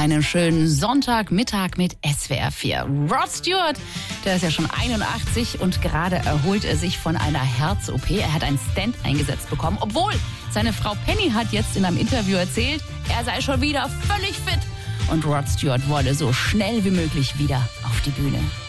einen schönen Sonntagmittag mit SWR 4. Rod Stewart, der ist ja schon 81 und gerade erholt er sich von einer Herz-OP. Er hat einen Stent eingesetzt bekommen, obwohl seine Frau Penny hat jetzt in einem Interview erzählt, er sei schon wieder völlig fit. Und Rod Stewart wolle so schnell wie möglich wieder auf die Bühne.